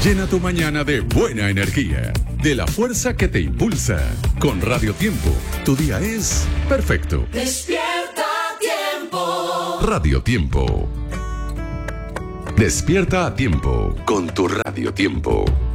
Llena tu mañana de buena energía, de la fuerza que te impulsa. Con Radio Tiempo, tu día es perfecto. Despierta Tiempo. Radio Tiempo. Despierta a tiempo con tu Radio Tiempo.